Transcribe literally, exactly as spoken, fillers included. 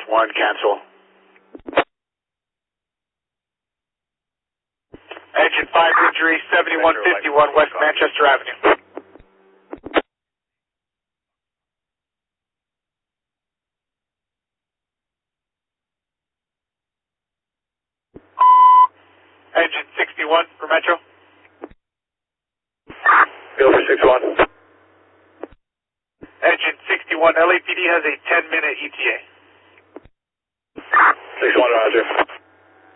one, cancel. Engine five injury, seventy-one fifty-one West Manchester Avenue. Engine sixty-one for Metro. Go for six one. Engine sixty-one, L A P D has a ten minute E T A. six one, roger.